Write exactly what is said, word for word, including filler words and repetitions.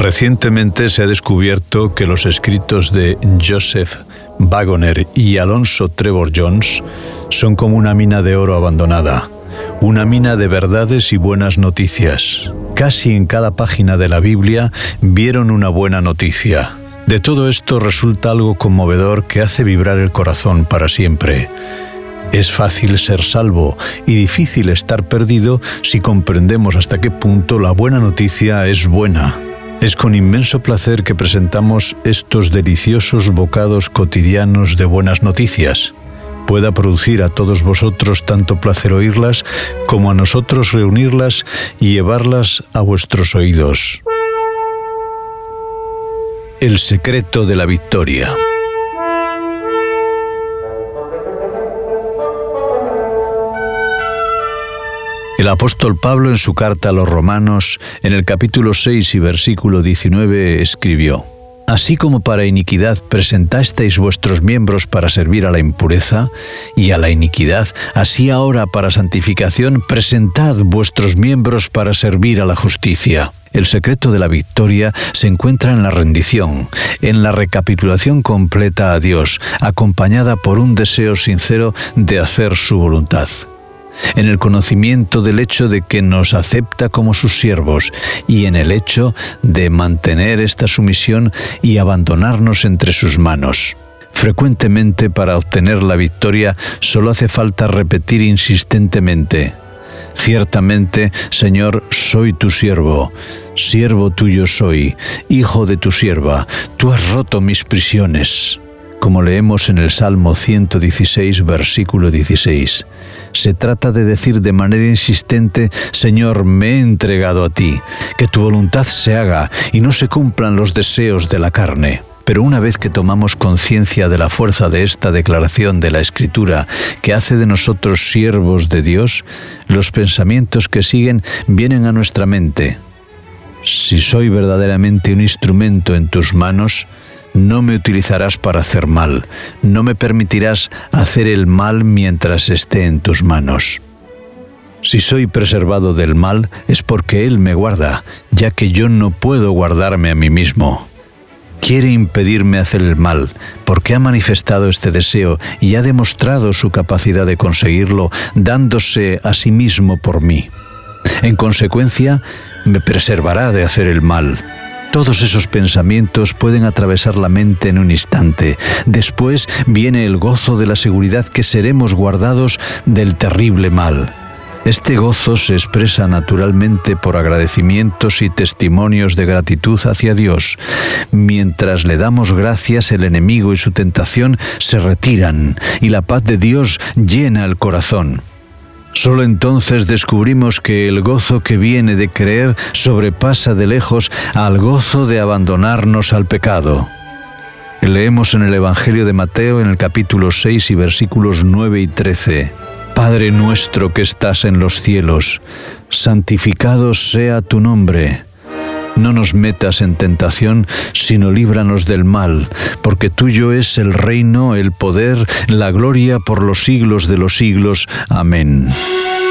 Recientemente se ha descubierto que los escritos de Joseph Waggoner y Alonzo Trevor Jones son como una mina de oro abandonada, una mina de verdades y buenas noticias. Casi en cada página de la Biblia vieron una buena noticia. De todo esto resulta algo conmovedor que hace vibrar el corazón para siempre. Es fácil ser salvo y difícil estar perdido si comprendemos hasta qué punto la buena noticia es buena. Es con inmenso placer que presentamos estos deliciosos bocados cotidianos de buenas noticias. Pueda producir a todos vosotros tanto placer oírlas como a nosotros reunirlas y llevarlas a vuestros oídos. El secreto de la victoria. El apóstol Pablo, en su carta a los Romanos, en el capítulo seis y versículo diecinueve, escribió: Así como para iniquidad presentasteis vuestros miembros para servir a la impureza y a la iniquidad, así ahora para santificación presentad vuestros miembros para servir a la justicia. El secreto de la victoria se encuentra en la rendición, en la recapitulación completa a Dios, acompañada por un deseo sincero de hacer su voluntad. En el conocimiento del hecho de que nos acepta como sus siervos y en el hecho de mantener esta sumisión y abandonarnos entre sus manos. Frecuentemente, para obtener la victoria solo hace falta repetir insistentemente: Ciertamente, Señor, soy tu siervo, siervo tuyo soy, hijo de tu sierva, tú has roto mis prisiones. Como leemos en el Salmo ciento dieciséis, versículo dieciséis. Se trata de decir de manera insistente: Señor, me he entregado a ti, que tu voluntad se haga y no se cumplan los deseos de la carne. Pero una vez que tomamos conciencia de la fuerza de esta declaración de la Escritura, que hace de nosotros siervos de Dios, los pensamientos que siguen vienen a nuestra mente. Si soy verdaderamente un instrumento en tus manos, no me utilizarás para hacer mal, no me permitirás hacer el mal mientras esté en tus manos. Si soy preservado del mal, es porque Él me guarda, ya que yo no puedo guardarme a mí mismo. Quiere impedirme hacer el mal, porque ha manifestado este deseo y ha demostrado su capacidad de conseguirlo, dándose a sí mismo por mí. En consecuencia, me preservará de hacer el mal. Todos esos pensamientos pueden atravesar la mente en un instante. Después viene el gozo de la seguridad que seremos guardados del terrible mal. Este gozo se expresa naturalmente por agradecimientos y testimonios de gratitud hacia Dios. Mientras le damos gracias, el enemigo y su tentación se retiran y la paz de Dios llena el corazón. Solo entonces descubrimos que el gozo que viene de creer sobrepasa de lejos al gozo de abandonarnos al pecado. Leemos en el Evangelio de Mateo, en el capítulo seis y versículos nueve y trece. Padre nuestro que estás en los cielos, santificado sea tu nombre. No nos metas en tentación, sino líbranos del mal, porque tuyo es el reino, el poder, la gloria por los siglos de los siglos. Amén.